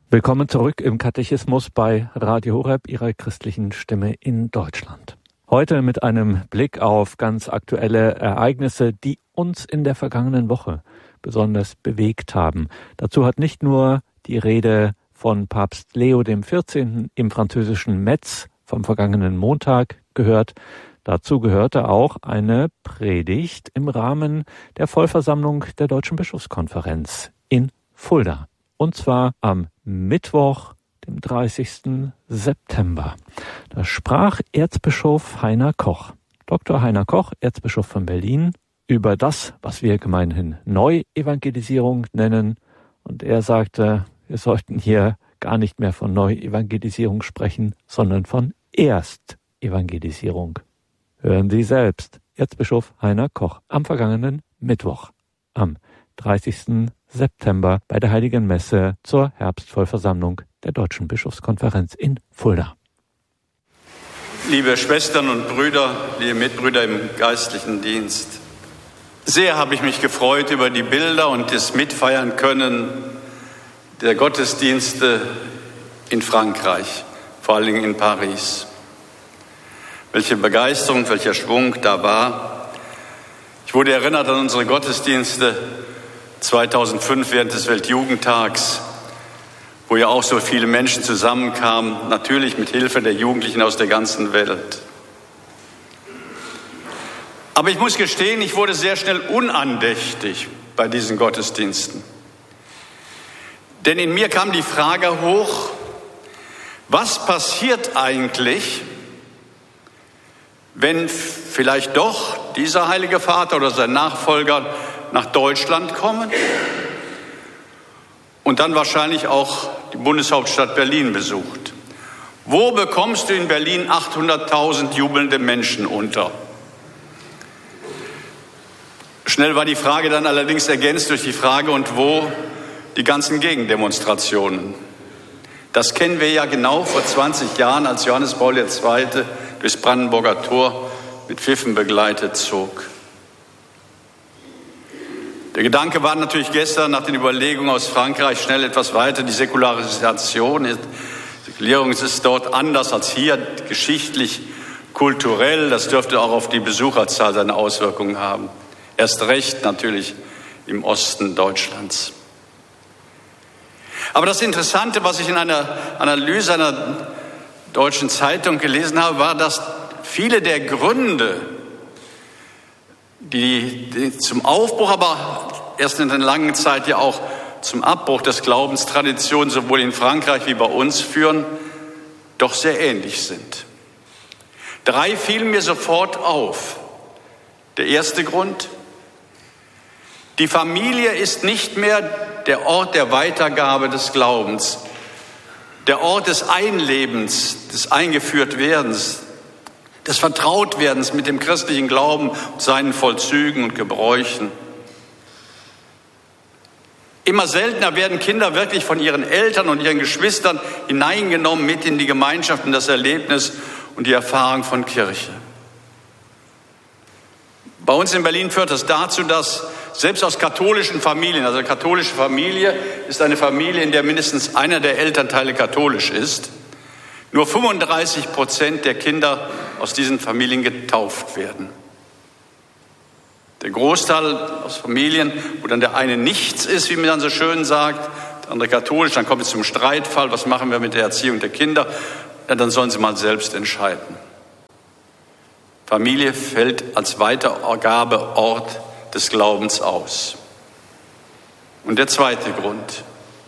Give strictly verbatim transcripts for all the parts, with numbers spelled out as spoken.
Willkommen zurück im Katechismus bei Radio Horeb, Ihrer christlichen Stimme in Deutschland. Heute mit einem Blick auf ganz aktuelle Ereignisse, die uns in der vergangenen Woche besonders bewegt haben. Dazu hat nicht nur die Rede von Papst Leo der vierzehnte. Im französischen Metz vom vergangenen Montag gehört. Dazu gehörte auch eine Predigt im Rahmen der Vollversammlung der Deutschen Bischofskonferenz in Fulda. Und zwar am Mittwoch, dem dreißigsten September. Da sprach Erzbischof Heiner Koch, Doktor Heiner Koch, Erzbischof von Berlin, über das, was wir gemeinhin Neuevangelisierung nennen. Und er sagte, wir sollten hier gar nicht mehr von Neuevangelisierung sprechen, sondern von Erstevangelisierung. Hören Sie selbst, Erzbischof Heiner Koch, am vergangenen Mittwoch, am dreißigsten September bei der Heiligen Messe zur Herbstvollversammlung der Deutschen Bischofskonferenz in Fulda. Liebe Schwestern und Brüder, liebe Mitbrüder im geistlichen Dienst, sehr habe ich mich gefreut über die Bilder und das Mitfeiern können der Gottesdienste in Frankreich, vor allen Dingen in Paris. Welche Begeisterung, welcher Schwung da war. Ich wurde erinnert an unsere Gottesdienste zweitausendfünf während des Weltjugendtags, wo ja auch so viele Menschen zusammenkamen, natürlich mit Hilfe der Jugendlichen aus der ganzen Welt. Aber ich muss gestehen, ich wurde sehr schnell unandächtig bei diesen Gottesdiensten. Denn in mir kam die Frage hoch, was passiert eigentlich, wenn vielleicht doch dieser Heilige Vater oder sein Nachfolger nach Deutschland kommen und dann wahrscheinlich auch die Bundeshauptstadt Berlin besucht. Wo bekommst du in Berlin achthunderttausend jubelnde Menschen unter? Schnell war die Frage dann allerdings ergänzt durch die Frage, und wo die ganzen Gegendemonstrationen? Das kennen wir ja genau vor zwanzig Jahren, als Johannes Paul der Zweite durchs Brandenburger Tor mit Pfiffen begleitet zog. Der Gedanke war natürlich gestern nach den Überlegungen aus Frankreich schnell etwas weiter. Die Säkularisation, die Säkulierung ist dort anders als hier, geschichtlich, kulturell. Das dürfte auch auf die Besucherzahl seine Auswirkungen haben. Erst recht natürlich im Osten Deutschlands. Aber das Interessante, was ich in einer Analyse einer deutschen Zeitung gelesen habe, war, dass viele der Gründe, die, die zum Aufbruch, aber erst in der langen Zeit ja auch zum Abbruch des Glaubenstraditionen sowohl in Frankreich wie bei uns führen, doch sehr ähnlich sind. Drei fielen mir sofort auf. Der erste Grund: Die Familie ist nicht mehr der Ort der Weitergabe des Glaubens, der Ort des Einlebens, des Eingeführtwerdens, des Vertrautwerdens mit dem christlichen Glauben und seinen Vollzügen und Gebräuchen. Immer seltener werden Kinder wirklich von ihren Eltern und ihren Geschwistern hineingenommen mit in die Gemeinschaft und das Erlebnis und die Erfahrung von Kirche. Bei uns in Berlin führt das dazu, dass selbst aus katholischen Familien, also eine katholische Familie ist eine Familie, in der mindestens einer der Elternteile katholisch ist, nur fünfunddreißig Prozent der Kinder aus diesen Familien getauft werden. Der Großteil aus Familien, wo dann der eine nichts ist, wie man dann so schön sagt, der andere katholisch, dann kommt es zum Streitfall, was machen wir mit der Erziehung der Kinder? Ja, dann sollen sie mal selbst entscheiden. Familie fällt als Weitergabeort des Glaubens aus. Und der zweite Grund: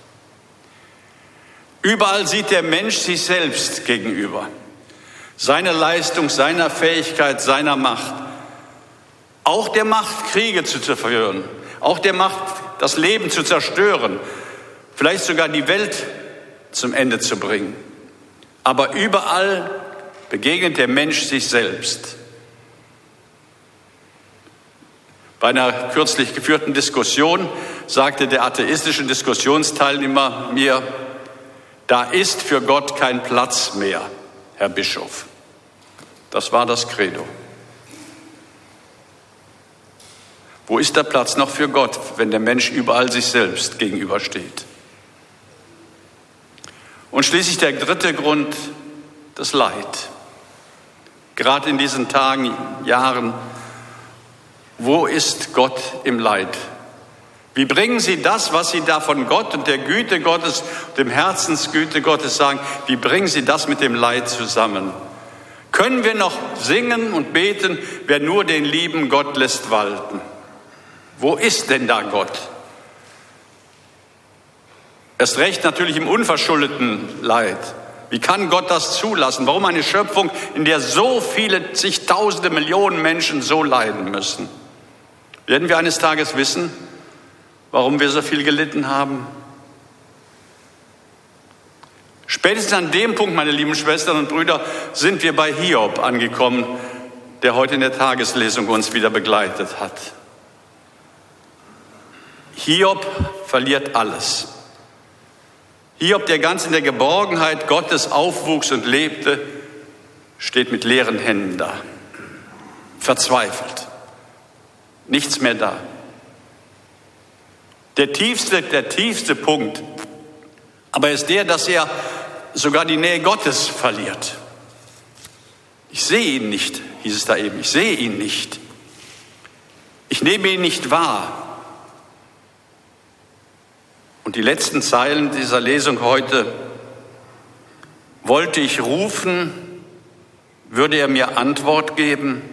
Überall sieht der Mensch sich selbst gegenüber. Seine Leistung, seiner Fähigkeit, seiner Macht. Auch der Macht, Kriege zu führen. Auch der Macht, das Leben zu zerstören. Vielleicht sogar die Welt zum Ende zu bringen. Aber überall begegnet der Mensch sich selbst. Bei einer kürzlich geführten Diskussion sagte der atheistische Diskussionsteilnehmer mir: Da ist für Gott kein Platz mehr, Herr Bischof. Das war das Credo. Wo ist der Platz noch für Gott, wenn der Mensch überall sich selbst gegenübersteht? Und schließlich der dritte Grund, das Leid. Gerade in diesen Tagen, Jahren, wo ist Gott im Leid? Wie bringen Sie das, was Sie da von Gott und der Güte Gottes, dem Herzensgüte Gottes sagen, wie bringen Sie das mit dem Leid zusammen? Können wir noch singen und beten, wer nur den lieben Gott lässt walten? Wo ist denn da Gott? Erst recht natürlich im unverschuldeten Leid. Wie kann Gott das zulassen? Warum eine Schöpfung, in der so viele, zigtausende, Millionen Menschen so leiden müssen? Werden wir eines Tages wissen, warum wir so viel gelitten haben? Spätestens an dem Punkt, meine lieben Schwestern und Brüder, sind wir bei Hiob angekommen, der heute in der Tageslesung uns wieder begleitet hat. Hiob verliert alles. Hiob, der ganz in der Geborgenheit Gottes aufwuchs und lebte, steht mit leeren Händen da, verzweifelt, nichts mehr da. Der tiefste, der tiefste Punkt, aber ist der, dass er sogar die Nähe Gottes verliert. Ich sehe ihn nicht, hieß es da eben, ich sehe ihn nicht. Ich nehme ihn nicht wahr. Und die letzten Zeilen dieser Lesung heute: Wollte ich rufen, würde er mir Antwort geben?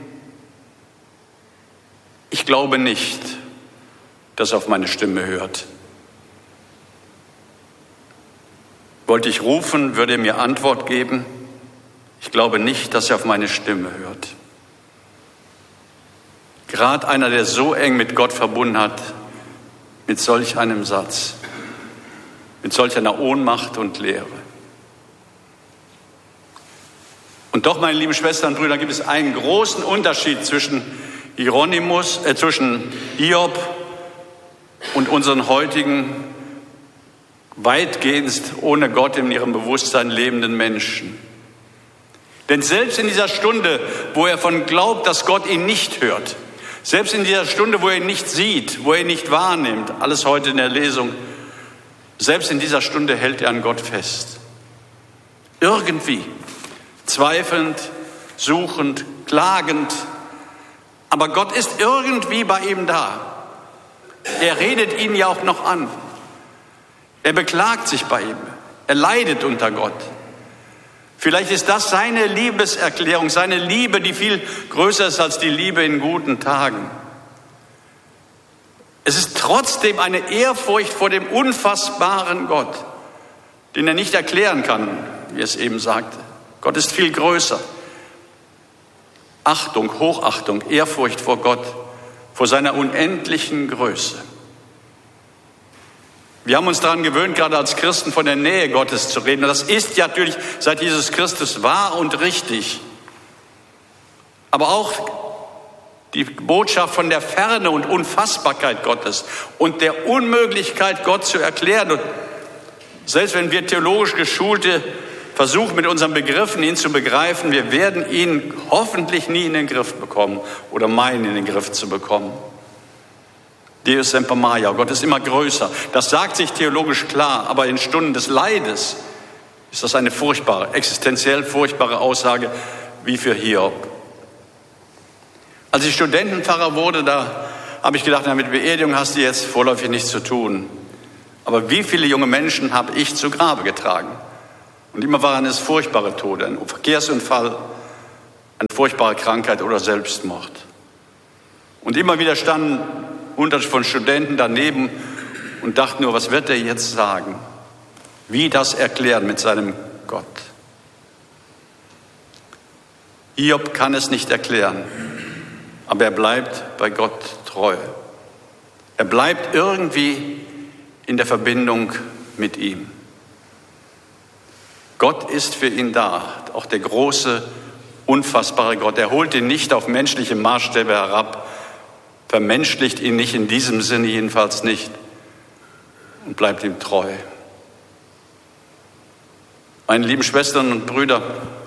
Ich glaube nicht, dass er auf meine Stimme hört. Wollte ich rufen, würde er mir Antwort geben? Ich glaube nicht, dass er auf meine Stimme hört. Gerade einer, der so eng mit Gott verbunden hat, mit solch einem Satz, mit solch einer Ohnmacht und Leere. Und doch, meine lieben Schwestern und Brüder, gibt es einen großen Unterschied zwischen Hieronymus, äh, zwischen Hiob und unseren heutigen, weitgehend ohne Gott in ihrem Bewusstsein lebenden Menschen. Denn selbst in dieser Stunde, wo er von glaubt, dass Gott ihn nicht hört, selbst in dieser Stunde, wo er ihn nicht sieht, wo er ihn nicht wahrnimmt, alles heute in der Lesung, selbst in dieser Stunde hält er an Gott fest. Irgendwie, zweifelnd, suchend, klagend, aber Gott ist irgendwie bei ihm da. Er redet ihn ja auch noch an. Er beklagt sich bei ihm. Er leidet unter Gott. Vielleicht ist das seine Liebeserklärung, seine Liebe, die viel größer ist als die Liebe in guten Tagen. Es ist trotzdem eine Ehrfurcht vor dem unfassbaren Gott, den er nicht erklären kann, wie es eben sagte. Gott ist viel größer. Achtung, Hochachtung, Ehrfurcht vor Gott, vor seiner unendlichen Größe. Wir haben uns daran gewöhnt, gerade als Christen von der Nähe Gottes zu reden. Und das ist ja natürlich seit Jesus Christus wahr und richtig. Aber auch die Botschaft von der Ferne und Unfassbarkeit Gottes und der Unmöglichkeit, Gott zu erklären. Und selbst wenn wir theologisch Geschulte versuchen, mit unseren Begriffen ihn zu begreifen, wir werden ihn hoffentlich nie in den Griff bekommen oder meinen, in den Griff zu bekommen. Deus semper maior, Gott ist immer größer. Das sagt sich theologisch klar, aber in Stunden des Leides ist das eine furchtbare, existenziell furchtbare Aussage wie für Hiob. Als ich Studentenpfarrer wurde, da habe ich gedacht, na, mit Beerdigung hast du jetzt vorläufig nichts zu tun. Aber wie viele junge Menschen habe ich zu Grabe getragen? Und immer waren es furchtbare Tode, ein Verkehrsunfall, eine furchtbare Krankheit oder Selbstmord. Und immer wieder standen Hunderte von Studenten daneben und dachten nur, was wird er jetzt sagen? Wie das erklären mit seinem Gott? Hiob kann es nicht erklären, aber er bleibt bei Gott treu. Er bleibt irgendwie in der Verbindung mit ihm. Gott ist für ihn da, auch der große, unfassbare Gott. Er holt ihn nicht auf menschliche Maßstäbe herab, vermenschlicht ihn nicht, in diesem Sinne jedenfalls nicht, und bleibt ihm treu. Meine lieben Schwestern und Brüder,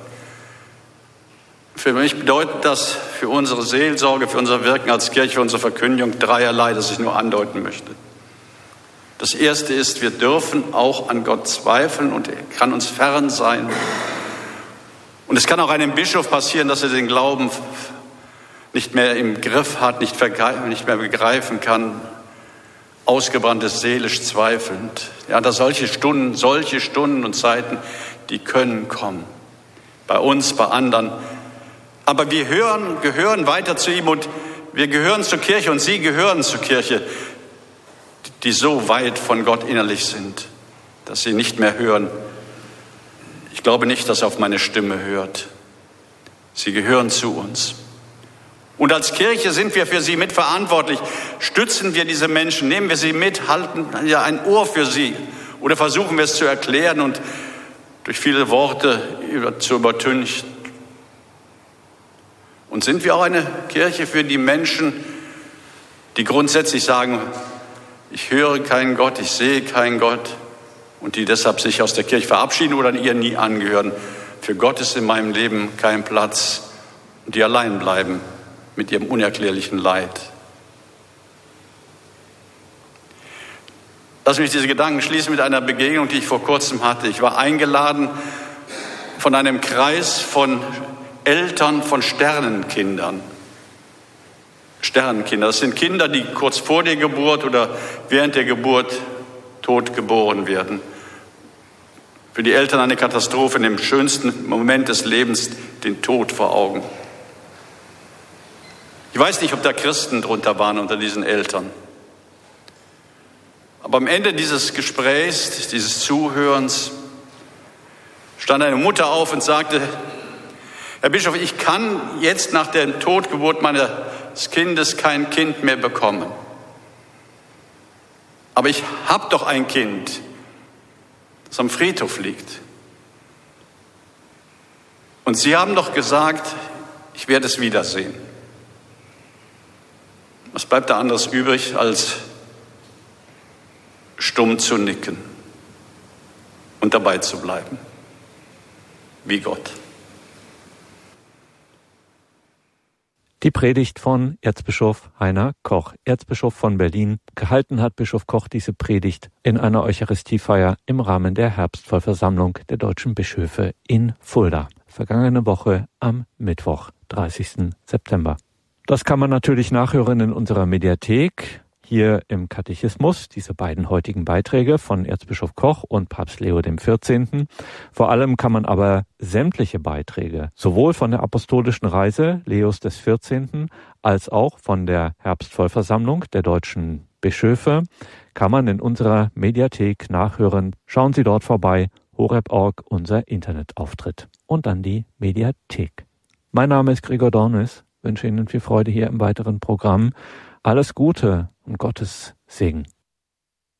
für mich bedeutet das für unsere Seelsorge, für unser Wirken als Kirche, für unsere Verkündigung dreierlei, das ich nur andeuten möchte. Das Erste ist, wir dürfen auch an Gott zweifeln und er kann uns fern sein. Und es kann auch einem Bischof passieren, dass er den Glauben nicht mehr im Griff hat, nicht, nicht mehr begreifen kann, ausgebrannt ist, seelisch zweifelnd. Ja, dass solche Stunden, solche Stunden und Zeiten, die können kommen. Bei uns, bei anderen. Aber wir hören, gehören weiter zu ihm und wir gehören zur Kirche und Sie gehören zur Kirche, die so weit von Gott innerlich sind, dass sie nicht mehr hören. Ich glaube nicht, dass er auf meine Stimme hört. Sie gehören zu uns. Und als Kirche sind wir für sie mitverantwortlich. Stützen wir diese Menschen, nehmen wir sie mit, halten ja ein Ohr für sie oder versuchen wir es zu erklären und durch viele Worte zu übertünchen. Und sind wir auch eine Kirche für die Menschen, die grundsätzlich sagen, ich höre keinen Gott, ich sehe keinen Gott und die deshalb sich aus der Kirche verabschieden oder ihr nie angehören. Für Gott ist in meinem Leben kein Platz und die allein bleiben mit ihrem unerklärlichen Leid. Lass mich diese Gedanken schließen mit einer Begegnung, die ich vor kurzem hatte. Ich war eingeladen von einem Kreis von Eltern von Sternenkindern. Sternenkinder, das sind Kinder, die kurz vor der Geburt oder während der Geburt tot geboren werden. Für die Eltern eine Katastrophe, in dem schönsten Moment des Lebens den Tod vor Augen. Ich weiß nicht, ob da Christen drunter waren unter diesen Eltern. Aber am Ende dieses Gesprächs, dieses Zuhörens, stand eine Mutter auf und sagte, Herr Bischof, ich kann jetzt nach der Totgeburt meines Kindes kein Kind mehr bekommen. Aber ich habe doch ein Kind, das am Friedhof liegt. Und Sie haben doch gesagt, ich werde es wiedersehen. Was bleibt da anderes übrig, als stumm zu nicken und dabei zu bleiben, wie Gott. Die Predigt von Erzbischof Heiner Koch, Erzbischof von Berlin. Gehalten hat Bischof Koch diese Predigt in einer Eucharistiefeier im Rahmen der Herbstvollversammlung der deutschen Bischöfe in Fulda. Vergangene Woche am Mittwoch, dreißigsten September. Das kann man natürlich nachhören in unserer Mediathek, hier im Katechismus, diese beiden heutigen Beiträge von Erzbischof Koch und Papst Leo der vierzehnte. Vor allem kann man aber sämtliche Beiträge, sowohl von der apostolischen Reise Leos des vierzehnten als auch von der Herbstvollversammlung der deutschen Bischöfe, kann man in unserer Mediathek nachhören. Schauen Sie dort vorbei, horeb punkt org, unser Internetauftritt. Und dann die Mediathek. Mein Name ist Gregor Dornis, wünsche Ihnen viel Freude hier im weiteren Programm. Alles Gute und Gottes Segen.